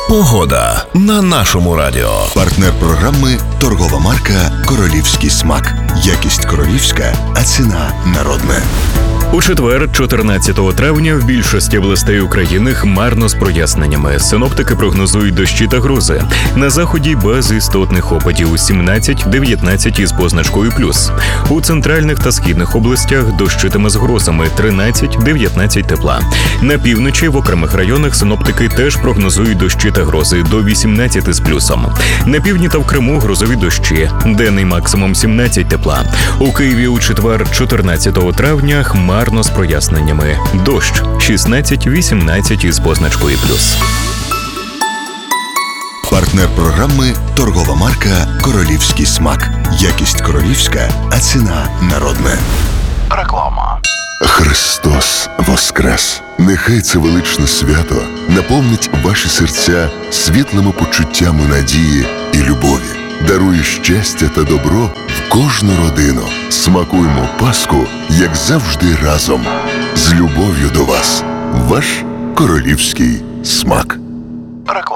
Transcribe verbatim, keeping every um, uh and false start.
Погода на нашому радіо. Партнер програми – торгова марка «Королівський смак». Якість королівська, а ціна народна. У четвер, чотирнадцятого травня, в більшості областей України хмарно з проясненнями. Синоптики прогнозують дощі та грози. На заході без істотних опадів сімнадцять-дев'ятнадцять із позначкою плюс. У центральних та східних областях дощитиме з грозами тринадцять-дев'ятнадцять тепла. На півночі в окремих районах синоптики теж прогнозують дощі та грози до вісімнадцяти з плюсом. На півдні та в Криму грозові дощі. Денний максимум сімнадцять тепла. У Києві у четвер, чотирнадцятого травня, хмарно Хмарно з проясненнями. Дощ шістнадцять-вісімнадцять із позначкою плюс. Партнер програми – торгова марка «Королівський смак». Якість королівська, а ціна народна. Реклама. Христос воскрес! Нехай це величне свято наповнить ваші серця світлими почуттями надії і любові. Дарує щастя та добро в кожну родину. Смакуймо Пасху, як завжди, разом. З любов'ю до вас. Ваш королівський смак. Реклама.